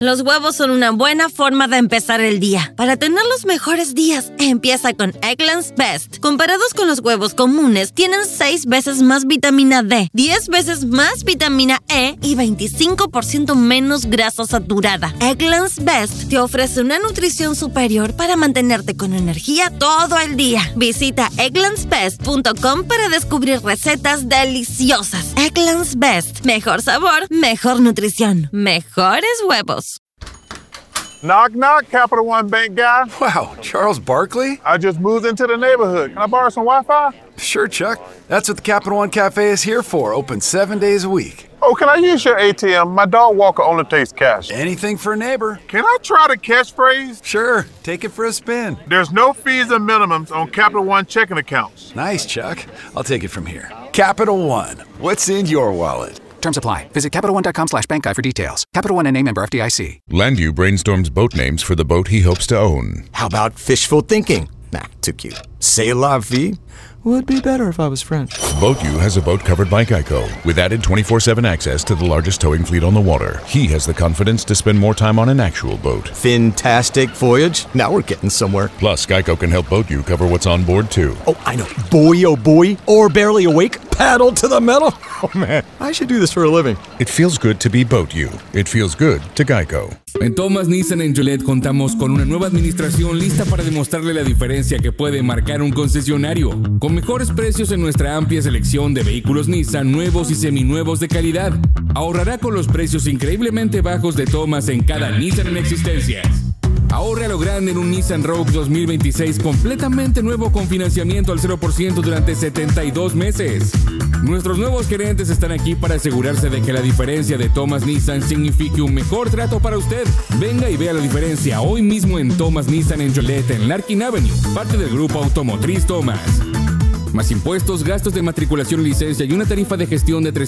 Los huevos son una buena forma de empezar el día. Para tener los mejores días, empieza con Eggland's Best. Comparados con los huevos comunes, tienen 6 veces más vitamina D, 10 veces más vitamina E y 25% menos grasa saturada. Eggland's Best te ofrece una nutrición superior para mantenerte con energía todo el día. Visita egglandsbest.com para descubrir recetas deliciosas. Eggland's Best. Mejor sabor, mejor nutrición, mejores huevos. Knock, knock, Capital One Bank guy. Wow, Charles Barkley? I just moved into the neighborhood. Can I borrow some Wi-Fi? Sure, Chuck. That's what the Capital One Cafe is here for, open 7 days a week. Oh, can I use your ATM? My dog Walker only takes cash. Anything for a neighbor. Can I try the catchphrase? Sure, take it for a spin. There's no fees and minimums on Capital One checking accounts. Nice, Chuck. I'll take it from here. Capital One. What's in your wallet? Terms apply. Visit CapitalOne.com/bankguide for details. Capital One NA, member FDIC. Landu brainstorms boat names for the boat he hopes to own. How about fishful thinking? Nah, too cute. C'est la vie would be better if I was French. BoatU has a boat covered by Geico with added 24/7 access to the largest towing fleet on the water. He has the confidence to spend more time on an actual boat. Fantastic voyage. Now we're getting somewhere. Plus, Geico can help BoatU cover what's on board too. Oh, I know. Boy, oh boy. Or barely awake. Paddle to the metal. Oh, man. I should do this for a living. It feels good to be BoatU. It feels good to Geico. En Thomas Nissan en Gillette contamos con una nueva administración lista para demostrarle la diferencia que puede marcar un concesionario. Con mejores precios en nuestra amplia selección de vehículos Nissan nuevos y seminuevos de calidad. Ahorrará con los precios increíblemente bajos de Thomas en cada Nissan en existencias. Ahorre a lo grande en un Nissan Rogue 2026 completamente nuevo con financiamiento al 0% durante 72 meses. Nuestros nuevos gerentes están aquí para asegurarse de que la diferencia de Thomas Nissan signifique un mejor trato para usted. Venga y vea la diferencia hoy mismo en Thomas Nissan en Joliet, en Larkin Avenue, parte del grupo automotriz Thomas. Más impuestos, gastos de matriculación y licencia y una tarifa de gestión de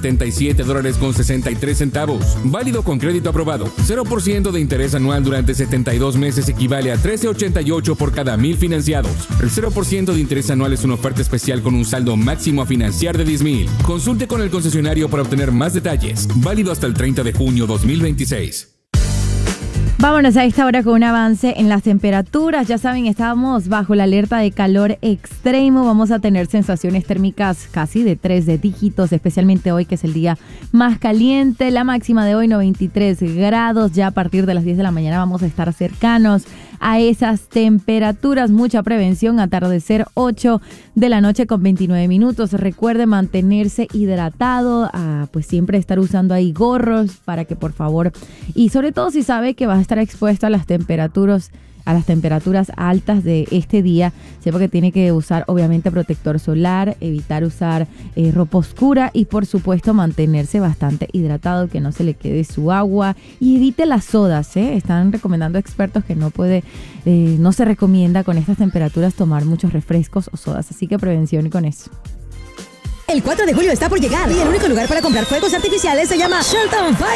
$377.63. Válido con crédito aprobado. 0% de interés anual durante 72 meses equivale a $13.88 por cada 1,000 financiados. El 0% de interés anual es una oferta especial con un saldo máximo a financiar de $10,000. Consulte con el concesionario para obtener más detalles. Válido hasta el 30 de junio 2026. Vámonos a esta hora con un avance en las temperaturas. Ya saben, estábamos bajo la alerta de calor extremo. Vamos a tener sensaciones térmicas casi de 3 dígitos, especialmente hoy que es el día más caliente. La máxima de hoy 93 grados. Ya a partir de las 10 de la mañana vamos a estar cercanos a esas temperaturas. Mucha prevención. Atardecer 8 de la noche con 29 minutos. Recuerde mantenerse hidratado, pues siempre estar usando ahí gorros para que por favor, y sobre todo si sabe que va a estar expuesto a las temperaturas altas de este día, sepa que tiene que usar obviamente protector solar, evitar usar ropa oscura y por supuesto mantenerse bastante hidratado, que no se le quede su agua y evite las sodas. Están recomendando expertos que no se recomienda con estas temperaturas tomar muchos refrescos o sodas, así que prevención con eso. El 4 de julio está por llegar y el único lugar para comprar fuegos artificiales se llama Shelton Fire.